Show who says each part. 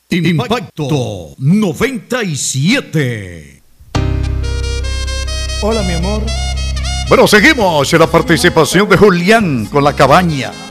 Speaker 1: Impacto 97.
Speaker 2: Hola, mi amor.
Speaker 3: Bueno, seguimos en la participación de Julián con La Cabaña.